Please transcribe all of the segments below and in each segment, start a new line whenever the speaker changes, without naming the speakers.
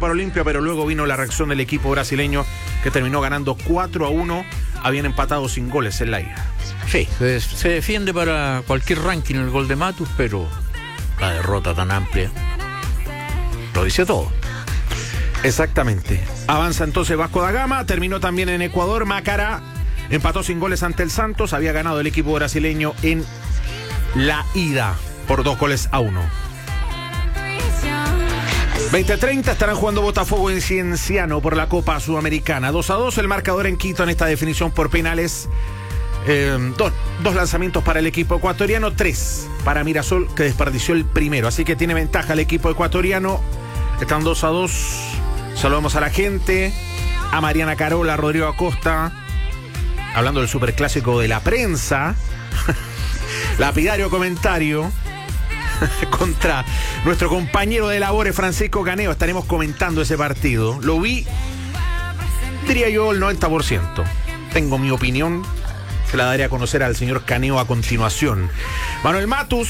para Olimpia, pero luego vino la reacción del equipo brasileño que terminó ganando 4-1. Habían empatado sin goles en la ida.
Sí, se defiende para cualquier ranking el gol de Matus, pero la derrota tan amplia lo dice todo.
Exactamente. Avanza entonces Vasco da Gama, terminó también en Ecuador. Macará empató sin goles ante el Santos, había ganado el equipo brasileño en la ida por 2-1. 20:30 estarán jugando Botafogo en Cienciano por la Copa Sudamericana. 2-2 el marcador en Quito en esta definición por penales. Dos lanzamientos para el equipo ecuatoriano, 3 para Mirasol, que desperdició el primero. Así que tiene ventaja el equipo ecuatoriano. Están 2-2. Saludamos a la gente, a Mariana Carola, a Rodrigo Acosta, hablando del superclásico de la prensa. Lapidario comentario contra nuestro compañero de labores Francisco Caneo. Estaremos comentando ese partido. Lo vi, diría yo, el 90%. Tengo mi opinión, se la daré a conocer al señor Caneo a continuación. Manuel Matus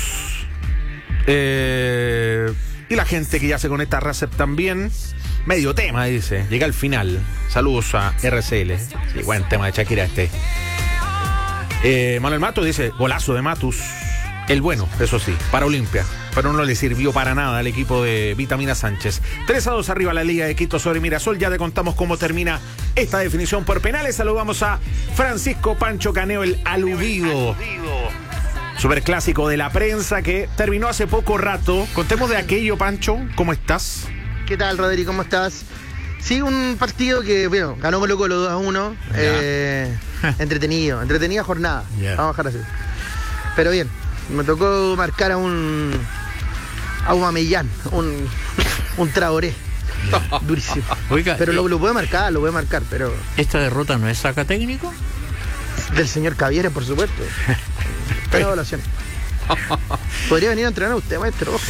y la gente que ya se conecta a RACEP también. Medio tema, dice. Llega al final. Saludos a RCL. Sí, buen tema de Shakira este. Manuel Matus dice, golazo de Matus. El bueno, eso sí, para Olimpia. Pero no le sirvió para nada al equipo de Vitamina Sánchez. 3-2 arriba la Liga de Quito sobre Mirasol. Ya te contamos cómo termina esta definición por penales. Saludamos a Francisco Pancho Caneo, el aludido. Superclásico de la prensa que terminó hace poco rato. Contemos de aquello, Pancho. ¿Cómo estás?
¿Qué tal, Rodri? ¿Cómo estás? Sí, un partido que, bueno, ganó Colo Colo 2-1. Entretenida jornada. Vamos a bajar así. Pero bien, me tocó marcar a un Aubameyang, un Traoré. Durísimo.
Oiga,
pero lo puede marcar, pero...
¿Esta derrota no es saca técnico?
Del señor Cavieres, por supuesto. Pero evaluación. Podría venir a entrenar a usted, maestro, ojo.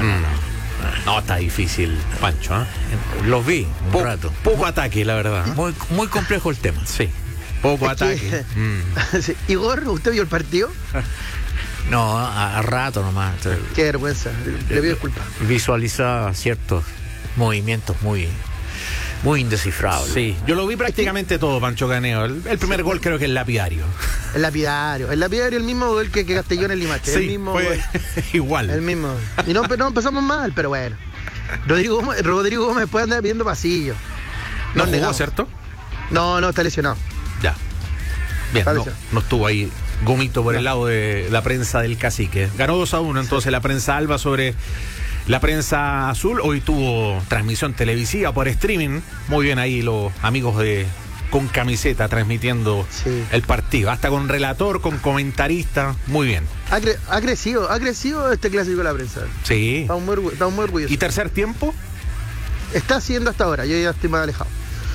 No, está difícil, Pancho, ¿eh?
Los vi un rato.
Poco ataque, la verdad.
Muy complejo el tema.
Sí, poco ataque.
Sí. Igor, ¿usted vio el partido?
No, a rato nomás.
Qué vergüenza, le pido disculpas.
Visualizaba ciertos movimientos muy indescifrables.
Sí, yo lo vi prácticamente todo, Pancho Caneo. El primer gol creo que es lapidario.
El lapidario, el mismo gol que Castellón en Limache.
Sí,
el mismo
fue igual.
El mismo. Y no empezamos mal, pero bueno. Rodrigo Gómez después anda pidiendo pasillo.
No jugó, ¿cierto?
No, está lesionado.
Ya. Bien, no estuvo ahí Gomito por el lado de la prensa del Cacique. Ganó 2-1 entonces la prensa alba sobre la prensa azul. Hoy tuvo transmisión televisiva por streaming. Muy bien ahí los amigos con camiseta transmitiendo el partido. Hasta con relator, con comentarista. Muy bien.
Ha crecido este clásico de la prensa.
Sí.
Estamos muy orgullosos.
¿Y tercer tiempo?
Está haciendo hasta ahora. Yo ya estoy más alejado.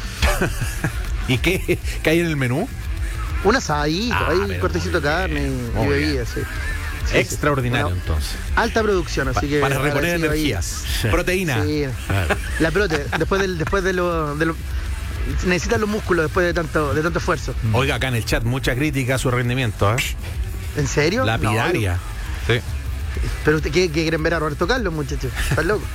¿Y qué hay en el menú?
Un asadito, ahí cortecito de carne y bebidas, sí.
Extraordinario, bueno, entonces.
Alta producción, así que...
Para reponer energías. Ahí. Proteína. Sí.
La prote, después de lo... Necesitan los músculos después de tanto esfuerzo.
Oiga, acá en el chat, mucha crítica a su rendimiento, ¿eh?
¿En serio?
Lapidaria.
No. Sí. Pero usted, ¿qué quieren ver a Roberto Carlos, muchachos? ¿Están locos?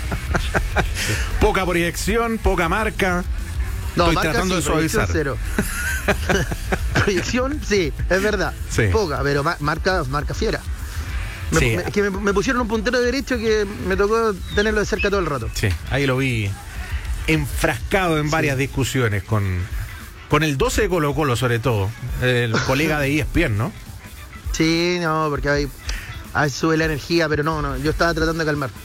Poca proyección, poca marca.
No,
estoy
marca
tratando de suavizar.
Cero. Proyección, sí, es verdad.
Sí.
Poca, pero marca fiera. Me pusieron un puntero derecho que me tocó tenerlo de cerca todo el rato.
Sí, ahí lo vi enfrascado en varias discusiones con el 12 de Colo Colo, sobre todo. El colega de ESPN, ¿no?
Sí, no, porque a veces sube la energía, pero no, yo estaba tratando de calmar.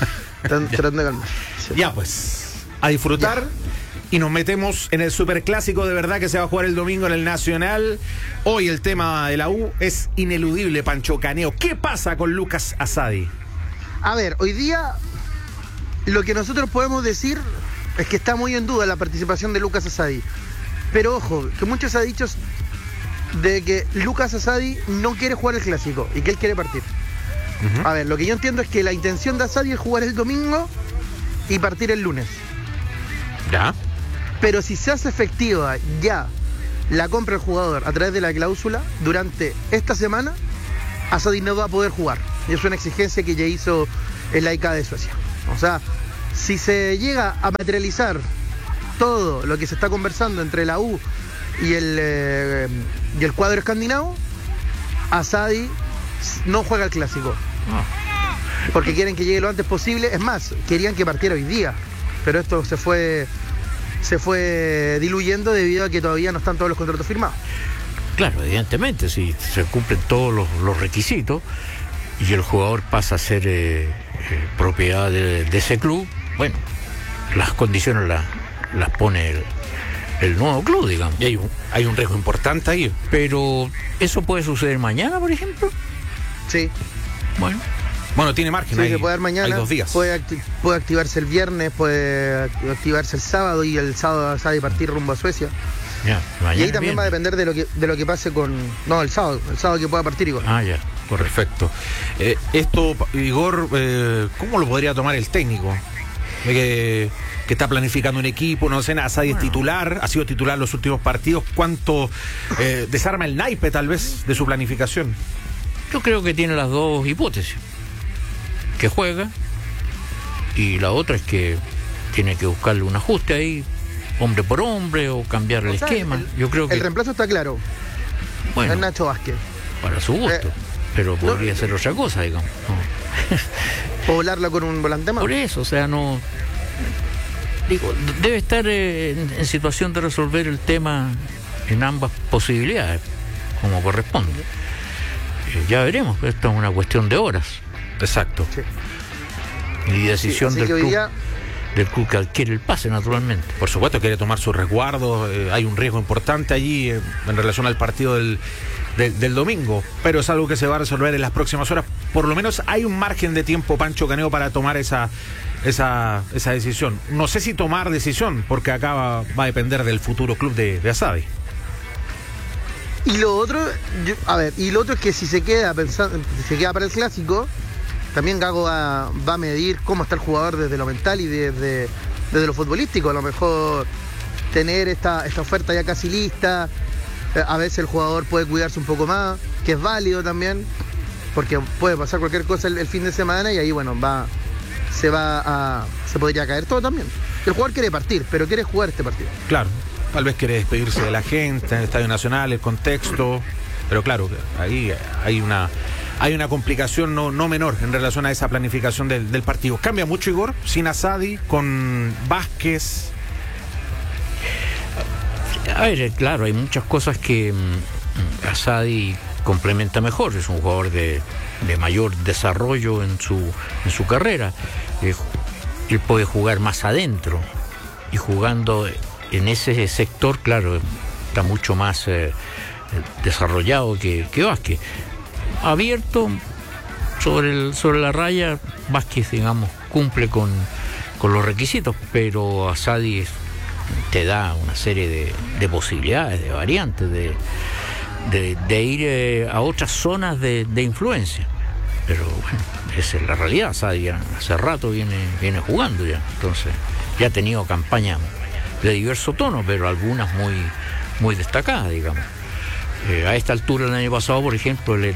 Sí.
Ya, pues, a disfrutar. Ya. Y nos metemos en el superclásico de verdad que se va a jugar el domingo en el Nacional. Hoy el tema de la U es ineludible, Pancho Caneo. ¿Qué pasa con Lucas Asadi?
A ver, hoy día lo que nosotros podemos decir es que está muy en duda la participación de Lucas Asadi. Pero ojo, que muchos han dicho de que Lucas Asadi no quiere jugar el clásico y que él quiere partir. A ver, lo que yo entiendo es que la intención de Asadi es jugar el domingo y partir el lunes.
¿Ya?
Pero si se hace efectiva ya la compra del jugador a través de la cláusula, durante esta semana, Asadi no va a poder jugar. Y es una exigencia que ya hizo el AIK de Suecia. O sea, si se llega a materializar todo lo que se está conversando entre la U y el cuadro escandinavo, Asadi no juega el clásico. Porque quieren que llegue lo antes posible. Es más, querían que partiera hoy día, pero esto se fue diluyendo debido a que todavía no están todos los contratos firmados.
Claro, evidentemente, si se cumplen todos los requisitos y el jugador pasa a ser propiedad de ese club, bueno, las condiciones las pone el nuevo club, digamos.
Y hay un riesgo importante ahí.
Pero eso puede suceder mañana, por ejemplo.
Sí.
Bueno, tiene margen.
Sí, se puede dar mañana.
Hay 2 días.
Puede activarse el viernes, puede activarse el sábado, y el sábado sabe partir rumbo a Suecia.
Ya,
y ahí también va a depender de lo que pase con... No, el sábado que pueda partir, Igor.
Ya.
Perfecto. Esto, Igor, ¿cómo lo podría tomar el técnico? Que está planificando un equipo, no sé, Asadi es titular, ha sido titular los últimos partidos. ¿Cuánto desarma el naipe, tal vez, de su planificación?
Yo creo que tiene las dos hipótesis. Que juega, y la otra es que tiene que buscarle un ajuste ahí, hombre por hombre, o cambiar el esquema. Yo creo que
el reemplazo está claro.
Bueno,
es Nacho Vázquez.
Para su gusto. Pero podría ser otra cosa, digamos.
O volarla con un volante más.
Por eso, o sea, no... Digo, debe estar en situación de resolver el tema en ambas posibilidades, como corresponde. Ya veremos, esto es una cuestión de horas.
Exacto.
Sí.
Y decisión del club que adquiere el pase, naturalmente.
Por supuesto, quiere tomar sus resguardos. Hay un riesgo importante allí en relación al partido del domingo, pero es algo que se va a resolver en las próximas horas. Por lo menos hay un margen de tiempo, Pancho Caneo, para tomar esa decisión. No sé si tomar decisión, porque acá va a depender del futuro club de Asadi.
Y lo otro es que si se queda para el clásico, también Gago va a medir cómo está el jugador desde lo mental y desde lo futbolístico. A lo mejor tener esta oferta ya casi lista, a veces el jugador puede cuidarse un poco más, que es válido también, porque puede pasar cualquier cosa el fin de semana, y ahí se podría caer todo también. El jugador quiere partir, pero quiere jugar este partido.
Claro, tal vez quiere despedirse de la gente en el Estadio Nacional, el contexto, pero claro, ahí hay una complicación no menor en relación a esa planificación del partido. Cambia mucho, Igor, sin Asadi, con Vázquez.
A ver, claro, hay muchas cosas que Asadi complementa mejor. Es un jugador de mayor desarrollo en su carrera. Él puede jugar más adentro, y jugando en ese sector, claro, está mucho más desarrollado que Vázquez. Abierto sobre la raya, Vázquez, digamos, cumple con los requisitos, pero Asadi te da una serie de posibilidades, de variantes, de ir a otras zonas de influencia. Pero bueno, esa es la realidad. Asadi hace rato viene jugando ya, entonces ya ha tenido campañas de diverso tono, pero algunas muy destacadas, digamos. A esta altura del año pasado, por ejemplo, él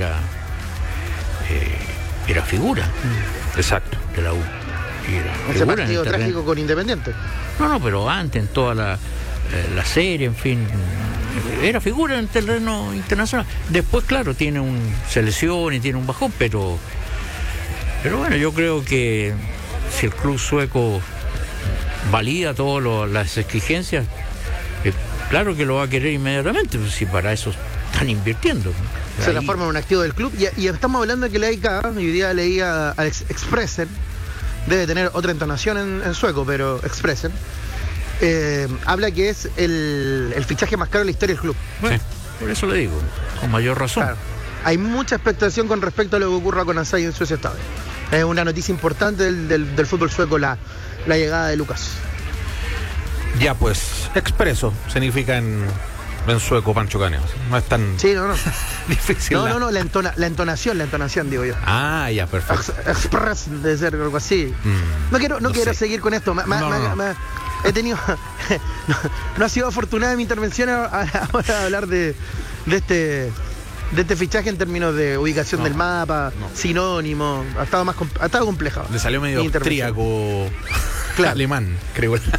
era figura.
Exacto.
De la U.
Ese partido trágico con Independiente.
No, pero antes, en toda la serie, en fin, era figura en el terreno internacional. Después, claro, se lesiona y tiene un bajón, pero bueno, yo creo que si el club sueco valida todas las exigencias, claro que lo va a querer inmediatamente, pues, si para eso están invirtiendo.
Se transforma en un activo del club, y estamos hablando de que la AIK, hoy día leía a Expressen, debe tener otra entonación en sueco, pero Expressen habla que es el fichaje más caro de la historia del club.
Bueno, sí, por eso le digo, con mayor razón.
Claro. Hay mucha expectación con respecto a lo que ocurra con Asadi en Suecia esta vez. Es una noticia importante del fútbol sueco la llegada de Lucas.
Ya pues, expreso significa en sueco, Pancho Caneo. No es tan difícil.
No, la entonación, digo yo.
Ah, ya, perfecto.
Express, debe ser algo así. No quiero seguir con esto. He tenido... no ha sido afortunada mi intervención ahora a hablar de este fichaje en términos de ubicación del mapa, sinónimo. Ha estado compleja.
Le salió medio austríaco.
Claro.
Alemán, creo.